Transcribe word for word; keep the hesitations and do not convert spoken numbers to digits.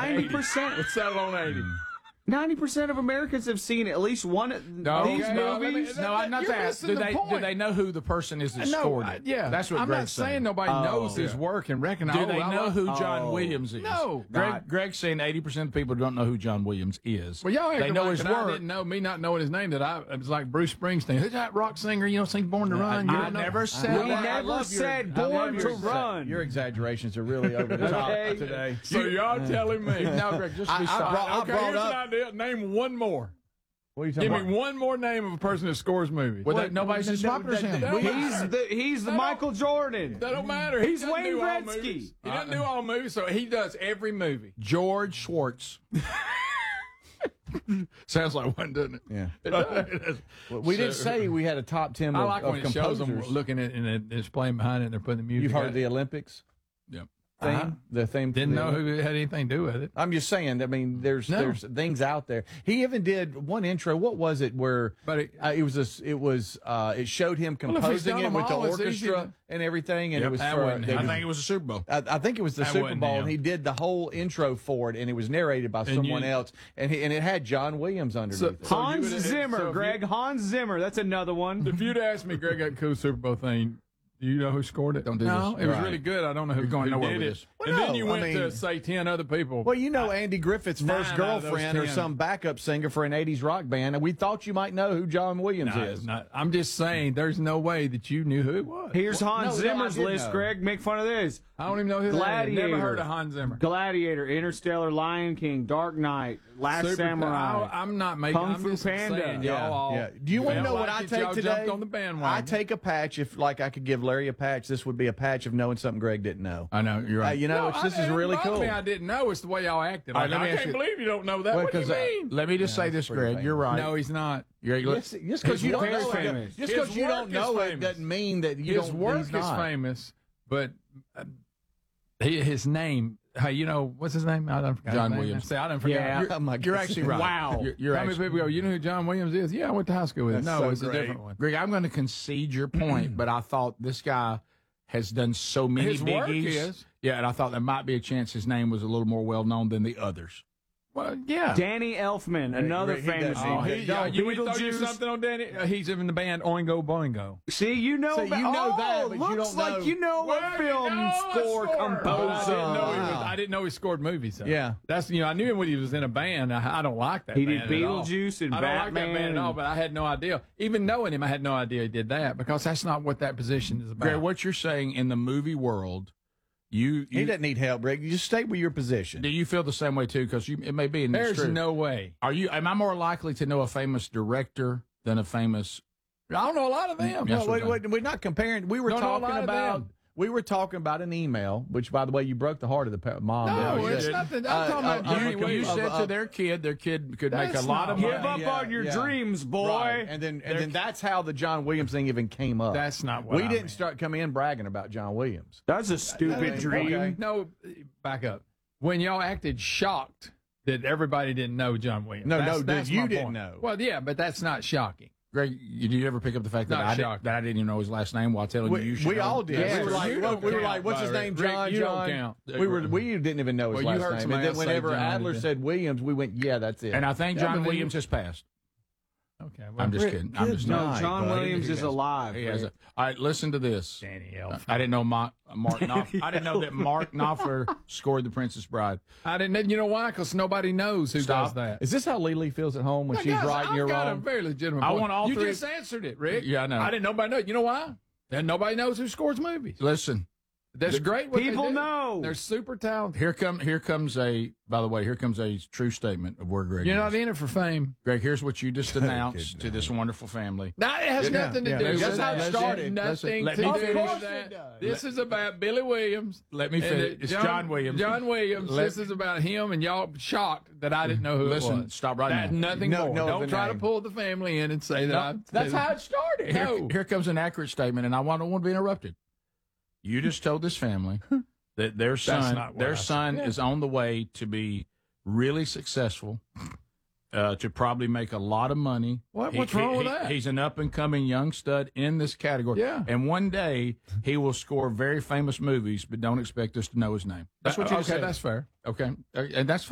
ninety percent. Let's settle on eighty. Ninety percent of Americans have seen at least one of No, these okay, no, let me- movies. No, I'm not You're that. missing Do the they do point. they know who the person is that No, scored I- it? yeah, That's what I'm Greg's not saying saying. nobody Oh. knows his Yeah. work and recognize. Do they oh, I know love- who John Oh. Williams is? No. Greg, Not- Greg's saying eighty percent of people don't know who John Williams is. Well, y'all they acting know like his that I work. didn't know me not knowing his name. That I it was like Bruce Springsteen. Who's that rock singer? You know, sing "Born to Run." You I don't know? never said We that. never said born to run. Your exaggerations are really over the top Okay. today. So y'all telling me? No, Greg, just be I- I sorry. brought- I Okay, brought here's up- an idea. Name one more. What are you talking Give about? me one more name of a person that scores movies. Well, What? that- nobody's as no, popular as that- him. that- He's the he's the That don't- Michael Jordan. That don't matter. He's he doesn't Wayne do all Gretzky. movies. He doesn't do all movies, so he does every movie. George Schwartz. Sounds like one, doesn't it? Yeah. It does. Well, we didn't So- say we had a top ten I of, like of when it shows composers. them looking at and it's playing behind it and they're putting the music. You've heard out. the Olympics Yep. theme? Uh-huh. The theme. for Didn't the know who had anything to do with it. I'm just saying. I mean, there's No. there's things out there. He even did one intro. What was it? Where But it- uh, it was a, it was uh, it showed him Well, if he's composing done it them with the all, it's easy orchestra to- and everything, and Yep, it was that for. wasn't they him. I was- think it was a Super Bowl. I, I think it was the That Super wasn't Bowl, him. and he did the whole intro for it, and it was narrated by And someone you- else, and he, and it had John Williams underneath So- it. so- Hans you would- Zimmer, so if you- Greg. Hans Zimmer. That's another one. If you'd asked me, Greg, that cool Super Bowl thing, do you know who scored it? Don't do no, this. it was Right. really good. I don't know who, You're going who nowhere did with it. this. And Well, then you no, I went to mean- say ten other people. Well, you know Andy Griffith's first Nine out of those girlfriend or ten. some backup singer for an eighties rock band, and we thought you might know who John Williams No, is. it's not. I'm just saying, there's no way that you knew who it was. Here's Hans no, no, I Zimmer's did list, know. Greg. Make fun of this. I don't even know who that is. Gladiator. Never heard of Hans Zimmer. Gladiator, Interstellar, Lion King, Dark Knight, Last Super- Samurai. I, I'm not making. Kung I'm Fu just Panda. saying, Yeah, y'all all yeah. Do you want to felt know what like I that take y'all today? Jumped on the bandwagon. I take a patch. If like I could give Larry a patch, this would be a patch of knowing something Greg didn't know. I know you're Uh, right. you know, No, it's, I- this is it really bothered cool. Me, I didn't know. It's the way y'all acted. All right, Like, let me I ask can't you- believe you don't know that. Well, what do you 'cause, uh, mean? Let me just say this, pretty Greg. famous. You're right. No, he's not. You're, Yes, just because His you don't work know is it, famous. just His because you work don't is know it famous. doesn't mean that you His don't. work he's is not. famous, but uh, he, his name. Hey, you know what's his name? I don't forget. John his name. Williams. Say I don't forget. Yeah. You're, Oh, my you're goodness. actually right. Wow. You're, you're How many actually- people go? You know who John Williams is? Yeah, I went to high school with him. That's No, so it's a great. different one. Greg, I'm going to concede your point, but I thought this guy has done so many His work biggies. is. Yeah, and I thought there might be a chance his name was a little more well known than the others. Well, yeah. Danny Elfman, another he famous does- Oh, one. he, yeah, you would throw you Beetlejuice. something on Danny. Uh, he's in the band Oingo Boingo. See, you know, So about, you know oh, that, but you looks don't like know- you know Well, what you film know a score score. composer. But I didn't know he was. Wow. I didn't know he scored movies. Though. Yeah. that's you know I knew him when he was in a band. I, I don't like that. He did band at all. Beetlejuice and I don't like that Batman band at all. and- But I had no idea. Even knowing him, I had no idea he did that because that's not what that position is about. Greg, what you're saying in the movie world, you, He you doesn't need help, Greg. You just stay with your position. do you feel the same way too? Because it may be in There's true. no way. Are you? Am I more likely to know a famous director than a famous? I don't know a lot of them. Yes, No, sir. wait, wait, we're not comparing. We were Don't know a talking lot of about. them. We were talking about an email, which, by the way, you broke the heart of the pa- mom. No, didn't you? it's not that. I'm Uh, talking uh, about uh, Danny uh, You Williams. said uh, to their kid, their kid could make a That's lot not of what- money. Give up Yeah, on your yeah. dreams, boy. Right. And then, and then that's how the John Williams thing even came up. That's not what we I didn't mean. start coming in bragging about John Williams. That's a stupid dream. Okay. No, back up. When y'all acted shocked that everybody didn't know John Williams. No, That's- no, that's that you my didn't point. know. Well, yeah, but that's not shocking. Greg, you, did you ever pick up the fact that Not I, did, shocked. that I didn't even know his last name while telling you you We, should we know? all did. Yeah, we were like, you well, don't we were count, like, what's his Byron. name? Rick, John. you don't John. count. We were. We didn't even know his Well, you last heard name. And somebody then else say whenever John, Adler didn't said Williams, we went, yeah, that's it. And I think Yeah, John but then Williams you- has passed. Okay, well, I'm just Rick, kidding. I'm good just No, night, John buddy. Williams He is has- alive. He has Greg. a, all right, listen to this. Danny Elf. I didn't know Mark, Mark Knopfler. I didn't know that Mark Knopfler scored The Princess Bride. I didn't. know- You know why? Because nobody knows who Stop. does that. Is this how Lily feels at home when Now, she's guys, right and I've you're got a wrong? very legitimate I point. want all you three- just answered it, Rick. Yeah, I know. I didn't. Nobody know. You know why? And nobody knows who scores movies. Listen, That's great. What they People do. know. They're super talented. here come here comes a. By the way, here comes a true statement of where Greg You're is. not in it for fame. Greg, here's what you just announced to this wonderful family. That has Yeah, nothing to yeah, do that's with how it that. started. Nothing Let to me do finish. with that. This is about Billy Williams. Let me And finish. it- It's John Williams. John Williams. Let- this is about him, and y'all shocked that I didn't know who Listen, it was. stop right That's now. nothing No, more. no, Don't the try name. to pull the family in and say that. I, That's say how that. it started. Here, No. here comes an accurate statement, and I want- don't want to be interrupted. You just told this family that their son, not what their I son said. is on the way to be really successful, uh, to probably make a lot of money. What- He- what's wrong he- with he- that? He's an up and coming young stud in this category. Yeah. And one day he will score very famous movies, but don't expect us to know his name. That's what you okay, just said. that's fair. Okay, Uh, and that's